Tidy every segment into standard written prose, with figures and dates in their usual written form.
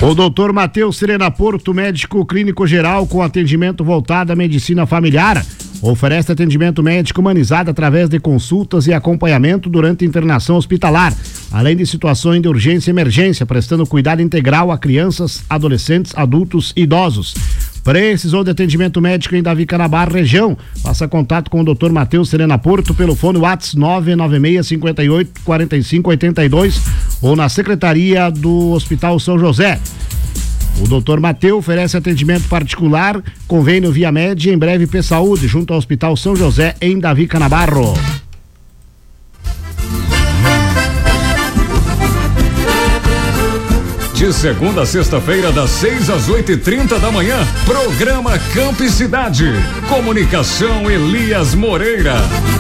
O Dr. Matheus Serena Porto, médico clínico geral com atendimento voltado à medicina familiar, oferece atendimento médico humanizado através de consultas e acompanhamento durante a internação hospitalar, além de situações de urgência e emergência, prestando cuidado integral a crianças, adolescentes, adultos e idosos. Precisou de atendimento médico em Davi Canabarro, região? Faça contato com o Dr. Matheus Serena Porto pelo fone WhatsApp 996-58-4582 ou na Secretaria do Hospital São José. O Dr. Matheus oferece atendimento particular, convênio Via Média, em breve P Saúde, junto ao Hospital São José, em Davi Canabarro. De segunda a sexta-feira, das 6 às 8h30 da manhã, programa Campo e Cidade. Comunicação Elias Moreira.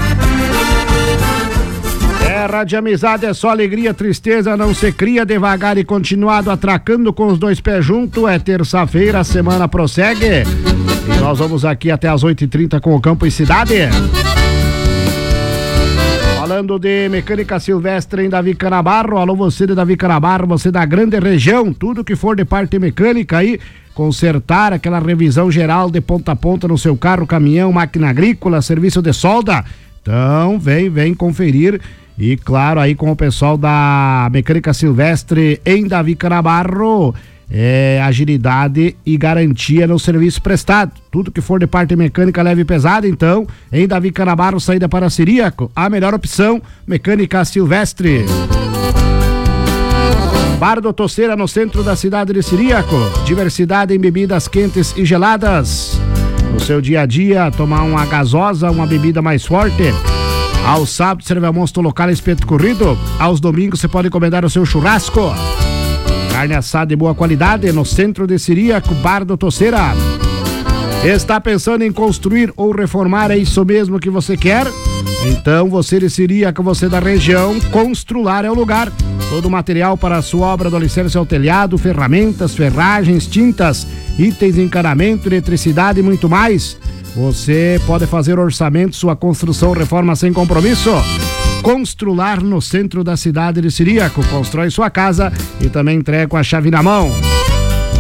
Terra de amizade é só alegria, tristeza não se cria, devagar e continuado, atracando com os dois pés juntos. É terça-feira, a semana prossegue. E nós vamos aqui até as 8h30 com o Campo e Cidade. Falando de Mecânica Silvestre em Davi Canabarro, alô você de Davi Canabarro, você da grande região, tudo que for de parte mecânica aí, consertar aquela revisão geral de ponta a ponta no seu carro, caminhão, máquina agrícola, serviço de solda, então vem conferir. E claro, aí com o pessoal da Mecânica Silvestre em Davi Canabarro, agilidade e garantia no serviço prestado. Tudo que for de parte mecânica leve e pesada, então, em Davi Canabarro, saída para Ciríaco, a melhor opção, Mecânica Silvestre. Bar do Toceira, no centro da cidade de Ciríaco, diversidade em bebidas quentes e geladas. No seu dia a dia, tomar uma gasosa, uma bebida mais forte. Aos sábados, serve almoço local espeto corrido. Aos domingos, você pode encomendar o seu churrasco. Carne assada de boa qualidade no centro de Ciríaco, Bar do Toceira. Está pensando em construir ou reformar? É isso mesmo que você quer? Então você de Ciríaco, você da região, Constrular é o lugar. Todo o material para a sua obra do alicerce ao telhado, ferramentas, ferragens, tintas, itens de encanamento, eletricidade e muito mais. Você pode fazer orçamento, sua construção, reforma sem compromisso. Constrular no centro da cidade de Ciríaco. Constrói sua casa e também entrega com a chave na mão.